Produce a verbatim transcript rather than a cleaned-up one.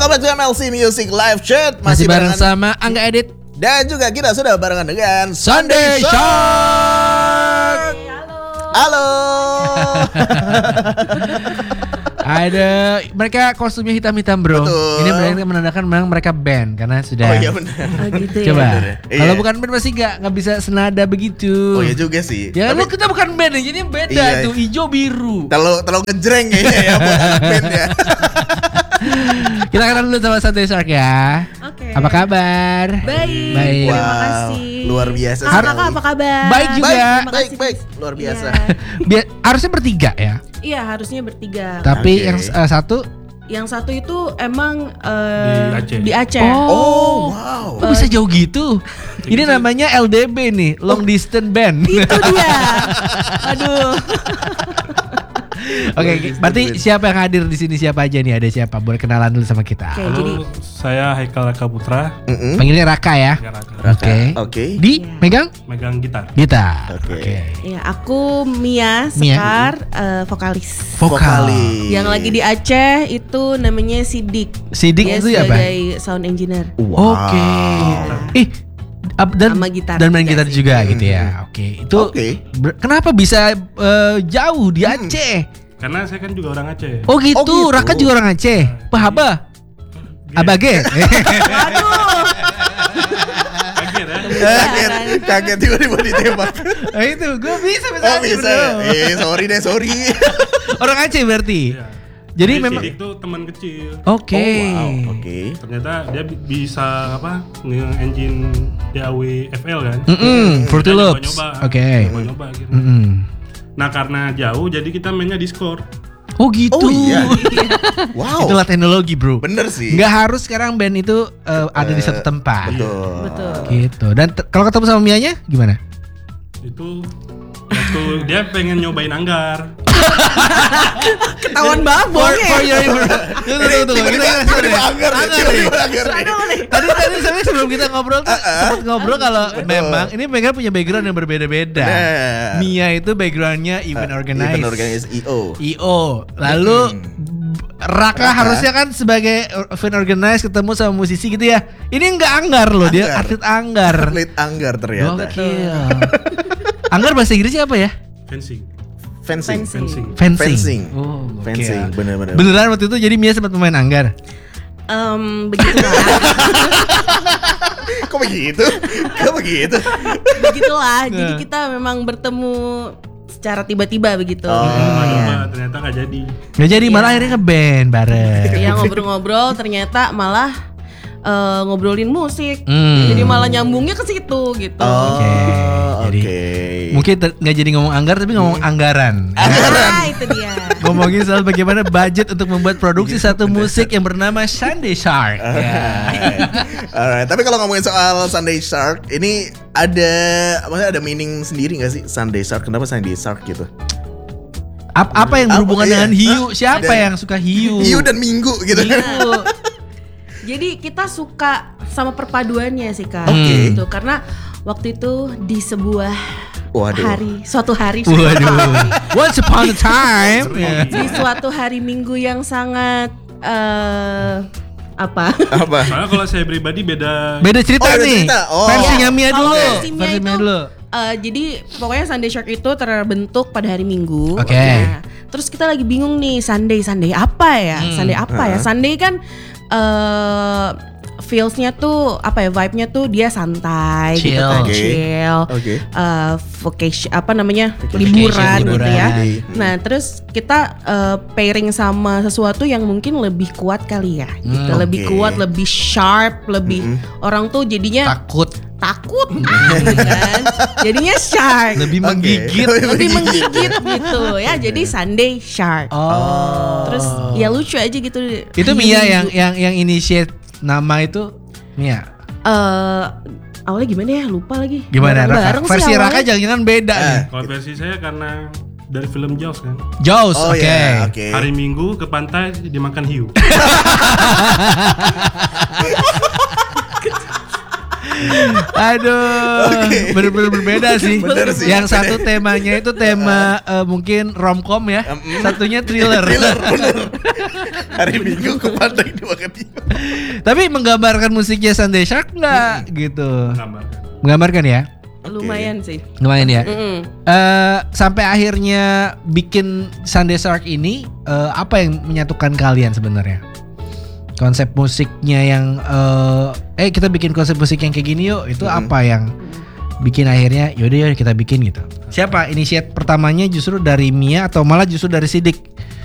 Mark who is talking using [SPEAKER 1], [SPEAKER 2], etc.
[SPEAKER 1] welcome back to M L C Music Live Chat.
[SPEAKER 2] Masih, Masih bareng sama Angga Edit.
[SPEAKER 1] Dan juga kita sudah barengan dengan
[SPEAKER 2] Sunday Shark.
[SPEAKER 1] Halo.
[SPEAKER 2] Ada mereka kostumnya hitam-hitam bro.
[SPEAKER 1] Betul.
[SPEAKER 2] Ini berarti menandakan memang mereka band karena sudah.
[SPEAKER 1] Oh iya benar.
[SPEAKER 3] Oh, gitu ya.
[SPEAKER 2] Coba.
[SPEAKER 1] Ya.
[SPEAKER 2] Kalau
[SPEAKER 1] Iya.
[SPEAKER 2] bukan band pasti nggak nggak bisa senada begitu.
[SPEAKER 1] Oh iya juga sih.
[SPEAKER 2] Ya
[SPEAKER 1] Tapi
[SPEAKER 2] lu kita bukan band, jadi beda
[SPEAKER 1] Iya.
[SPEAKER 2] tuh hijau biru.
[SPEAKER 1] terlalu terlalu ngejreng kayaknya ya buat anak band ya.
[SPEAKER 2] Kita kenal dulu sama Sunday Shark ya.
[SPEAKER 3] Oke.
[SPEAKER 2] Apa kabar?
[SPEAKER 3] Baik.
[SPEAKER 2] Baik.
[SPEAKER 3] Terima
[SPEAKER 1] Wow,
[SPEAKER 3] kasih.
[SPEAKER 1] luar biasa
[SPEAKER 3] Ah,
[SPEAKER 1] sekali.
[SPEAKER 3] kakak apa kabar?
[SPEAKER 2] Baik juga.
[SPEAKER 1] Baik,
[SPEAKER 3] Terima
[SPEAKER 1] baik,
[SPEAKER 3] kasih.
[SPEAKER 1] baik. Luar biasa.
[SPEAKER 3] Iya.
[SPEAKER 2] Biar, harusnya bertiga ya.
[SPEAKER 3] Iya, harusnya bertiga.
[SPEAKER 2] Tapi
[SPEAKER 1] Oke.
[SPEAKER 2] yang uh, satu
[SPEAKER 3] Yang satu itu emang eh,
[SPEAKER 4] Di Aceh.
[SPEAKER 3] Di Aceh.
[SPEAKER 1] Oh, wow.
[SPEAKER 2] kok bisa jauh gitu? Ini namanya L D B nih, Long Distance Band.
[SPEAKER 3] Itu dia. Aduh.
[SPEAKER 2] Oke, berarti siapa yang hadir di sini? Siapa aja nih? Ada siapa? Boleh kenalan dulu sama kita.
[SPEAKER 3] Oke,
[SPEAKER 4] Halo,
[SPEAKER 3] jadi
[SPEAKER 4] saya Haikal Raka Putra,
[SPEAKER 1] Mm-mm.
[SPEAKER 2] Panggilnya Raka ya.
[SPEAKER 1] Raka.
[SPEAKER 2] Oke.
[SPEAKER 1] Oke.
[SPEAKER 2] Di
[SPEAKER 3] Iya.
[SPEAKER 2] megang
[SPEAKER 4] megang gitar.
[SPEAKER 2] gitar.
[SPEAKER 1] Oke.
[SPEAKER 3] ya aku Mia
[SPEAKER 2] Mia.
[SPEAKER 3] Sekar, eh, vokalis.
[SPEAKER 2] Vokal.
[SPEAKER 1] Vokalis.
[SPEAKER 3] Yang lagi di Aceh itu namanya Sidik.
[SPEAKER 2] Sidik
[SPEAKER 3] Dia
[SPEAKER 2] itu ya, Bang?
[SPEAKER 3] sebagai sound engineer.
[SPEAKER 1] Wow.
[SPEAKER 2] Oke. Eh, ap- dan
[SPEAKER 3] Sama gitar
[SPEAKER 2] dan main
[SPEAKER 3] juga
[SPEAKER 2] gitar
[SPEAKER 3] sih.
[SPEAKER 2] juga gitu ya. Oke. Itu
[SPEAKER 1] Oke.
[SPEAKER 2] ber- kenapa bisa eh, jauh di Aceh?
[SPEAKER 4] Karena saya kan juga orang Aceh.
[SPEAKER 2] Oh gitu.
[SPEAKER 1] Oh, gitu.
[SPEAKER 2] Raka juga orang Aceh. Pahaba. Abage.
[SPEAKER 3] Aduh.
[SPEAKER 4] Kaget ya.
[SPEAKER 1] Kaget, kaget tiba-tiba ditembak.
[SPEAKER 2] Nah itu gue bisa bisa.
[SPEAKER 1] Oh bisa ya? Eh sorry deh, sorry.
[SPEAKER 2] Orang Aceh berarti.
[SPEAKER 4] Iya.
[SPEAKER 2] Jadi memang.
[SPEAKER 4] Sidik tuh teman kecil.
[SPEAKER 2] Oke.
[SPEAKER 1] Oh wow, oke.
[SPEAKER 4] Ternyata dia bi- bisa apa nge-engine D A W F L kan.
[SPEAKER 2] Mm-mm, Fruity
[SPEAKER 4] Kita
[SPEAKER 2] Loops.
[SPEAKER 4] nyoba-nyoba.
[SPEAKER 2] Oke.
[SPEAKER 4] Nyoba-nyoba akhirnya.
[SPEAKER 2] Mm-mm.
[SPEAKER 4] Nah karena jauh jadi kita mainnya Discord.
[SPEAKER 2] Oh gitu.
[SPEAKER 1] Oh iya. Wow.
[SPEAKER 2] Itulah teknologi bro.
[SPEAKER 1] Bener sih.
[SPEAKER 2] Nggak harus sekarang band itu uh, ada di
[SPEAKER 1] Eh,
[SPEAKER 2] satu tempat.
[SPEAKER 1] Betul.
[SPEAKER 3] Betul.
[SPEAKER 2] Gitu. Dan t- kalau ketemu sama Mianya gimana?
[SPEAKER 4] Itu waktu dia pengen nyobain Anggar.
[SPEAKER 3] Ketahuan banget bohongnya.
[SPEAKER 2] For your information. Tunggu tunggu tunggu. Kita kita
[SPEAKER 1] Tiba-tiba anggar nih, tiba-tiba anggar nih.
[SPEAKER 3] Aduh nih.
[SPEAKER 2] Tadi tadi sebenarnya sebelum kita ngobrol tuh sempat ngobrol kalau memang ini mereka punya background yang berbeda-beda.
[SPEAKER 1] Bener.
[SPEAKER 2] Mia itu backgroundnya event organizer.
[SPEAKER 1] Event organizer I O.
[SPEAKER 2] I O. Lalu Raka,
[SPEAKER 1] Raka.
[SPEAKER 2] harusnya kan sebagai event organizer ketemu sama musisi gitu ya. Ini enggak Anggar loh, dia
[SPEAKER 1] Anggar.
[SPEAKER 2] atlet Anggar.
[SPEAKER 1] Atlet Anggar ternyata.
[SPEAKER 2] Gokil. Anggar bahasa Inggrisnya apa ya?
[SPEAKER 4] Fencing.
[SPEAKER 1] Fencing.
[SPEAKER 3] Fencing.
[SPEAKER 4] Fencing.
[SPEAKER 2] Fencing.
[SPEAKER 1] Fencing.
[SPEAKER 2] Oh, gokil.
[SPEAKER 1] Fencing, bener-bener.
[SPEAKER 2] Beneran waktu itu jadi Mia sempat main Anggar.
[SPEAKER 3] Em, begitulah.
[SPEAKER 1] Kok begitu? Kok begitu?
[SPEAKER 3] Begitulah. Jadi
[SPEAKER 2] Nah.
[SPEAKER 3] kita memang bertemu secara tiba-tiba begitu.
[SPEAKER 1] Oh.
[SPEAKER 4] Nyoba ternyata nggak jadi.
[SPEAKER 2] Nggak jadi malah
[SPEAKER 3] Iya.
[SPEAKER 2] akhirnya ke band bareng.
[SPEAKER 3] Ya ngobrol-ngobrol ternyata malah eh, ngobrolin musik.
[SPEAKER 2] Hmm.
[SPEAKER 3] Jadi malah nyambungnya ke situ gitu.
[SPEAKER 1] Oh,
[SPEAKER 2] Oke, jadi
[SPEAKER 1] oke.
[SPEAKER 2] Mungkin ter- nggak jadi ngomong anggar tapi ngomong anggaran.
[SPEAKER 3] Ah, itu dia.
[SPEAKER 2] Ngomongin soal bagaimana budget untuk membuat produksi satu musik yang bernama Sunday Shark. Ya.
[SPEAKER 1] Alright, tapi kalau ngomongin soal Sunday Shark, ini ada maksudnya ada meaning sendiri nggak sih Sunday Shark? Kenapa Sunday Shark gitu?
[SPEAKER 2] Ap- apa yang berhubungan
[SPEAKER 1] Apa, iya.
[SPEAKER 2] dengan hiu?
[SPEAKER 1] Hah?
[SPEAKER 2] Siapa
[SPEAKER 1] Ada-
[SPEAKER 2] yang suka hiu?
[SPEAKER 1] Hiu dan Minggu gitu.
[SPEAKER 2] Hiu.
[SPEAKER 3] Jadi kita suka sama perpaduannya sih Kak.
[SPEAKER 1] Oke.
[SPEAKER 3] Gitu. Karena waktu itu di sebuah
[SPEAKER 1] Waduh.
[SPEAKER 3] hari, suatu hari
[SPEAKER 2] Waduh. Once upon a time. Ya.
[SPEAKER 3] di suatu hari Minggu yang sangat eh apa?
[SPEAKER 1] Apa?
[SPEAKER 4] Soalnya kalau saya pribadi beda.
[SPEAKER 2] Beda cerita
[SPEAKER 1] Oh, beda
[SPEAKER 2] nih.
[SPEAKER 1] cerita. Oh.
[SPEAKER 2] Versinya
[SPEAKER 3] Ya,
[SPEAKER 2] Mia
[SPEAKER 3] kalau
[SPEAKER 2] dulu.
[SPEAKER 3] versi Mia
[SPEAKER 2] Versi Mia
[SPEAKER 3] itu,
[SPEAKER 2] dulu.
[SPEAKER 3] Eh, jadi pokoknya Sunday Shark itu terbentuk pada hari Minggu.
[SPEAKER 2] Oke.
[SPEAKER 3] Nah, terus kita lagi bingung nih Sunday Sunday apa ya?
[SPEAKER 2] Hmm.
[SPEAKER 3] Sunday apa ya?
[SPEAKER 1] Uh-huh.
[SPEAKER 3] Sunday kan eh feelsnya tuh apa ya? Vibe-nya tuh dia santai gitu
[SPEAKER 2] Chill.
[SPEAKER 3] kan,
[SPEAKER 1] Oke.
[SPEAKER 3] chill.
[SPEAKER 1] Oke.
[SPEAKER 3] Eh, vacation apa namanya?
[SPEAKER 1] Vacation.
[SPEAKER 3] Liburan gitu
[SPEAKER 2] Liburan.
[SPEAKER 3] ya.
[SPEAKER 1] Hmm.
[SPEAKER 3] Nah, terus kita eh, pairing sama sesuatu yang mungkin lebih kuat kali ya. Gitu,
[SPEAKER 2] Hmm,
[SPEAKER 3] lebih
[SPEAKER 1] oke.
[SPEAKER 3] kuat, lebih sharp, lebih orang tuh jadinya
[SPEAKER 2] Takut.
[SPEAKER 3] takut gitu kan. Jadinya shark.
[SPEAKER 2] Lebih
[SPEAKER 1] Oke.
[SPEAKER 2] menggigit.
[SPEAKER 3] Lebih menggigit gitu ya. Jadi Sunday Shark.
[SPEAKER 2] Oh.
[SPEAKER 3] Terus ya lucu aja gitu.
[SPEAKER 2] Itu Mia yang yang yang initiate nama itu Mia.
[SPEAKER 3] eh awalnya gimana ya? Lupa lagi.
[SPEAKER 2] Gimana Raka?
[SPEAKER 3] Bareng-bareng sih
[SPEAKER 2] Versi Raka
[SPEAKER 3] awalnya.
[SPEAKER 2] jangan-jangan beda
[SPEAKER 1] Eh.
[SPEAKER 2] nih.
[SPEAKER 4] Kalau versi saya karena dari film Jaws kan.
[SPEAKER 2] Jaws,
[SPEAKER 1] Oh
[SPEAKER 2] oke.
[SPEAKER 1] ya, oke.
[SPEAKER 4] Hari Minggu ke pantai dimakan hiu.
[SPEAKER 2] Aduh,
[SPEAKER 1] Oke.
[SPEAKER 2] bener-bener berbeda sih.
[SPEAKER 1] Bener sih,
[SPEAKER 2] Yang
[SPEAKER 1] beda.
[SPEAKER 2] satu temanya itu tema eh, mungkin romcom ya,
[SPEAKER 1] Mm.
[SPEAKER 2] satunya thriller.
[SPEAKER 1] Thriller bener. Hari Minggu ke pantai dua kali.
[SPEAKER 2] Tapi menggambarkan musiknya Sunday Shark nggak gitu?
[SPEAKER 4] Gambarkan.
[SPEAKER 2] Menggambarkan ya,
[SPEAKER 3] Lumayan sih.
[SPEAKER 2] lumayan ya.
[SPEAKER 3] Mm-mm.
[SPEAKER 2] Eh, sampai akhirnya bikin Sunday Shark ini eh, apa yang menyatukan kalian sebenarnya? Konsep musiknya yang eh, eh kita bikin konsep musik yang kayak gini yuk, itu
[SPEAKER 1] Mm-mm.
[SPEAKER 2] apa yang bikin akhirnya yaudah yuk kita bikin gitu. Siapa inisiat pertamanya, justru dari Mia atau malah justru dari Sidik?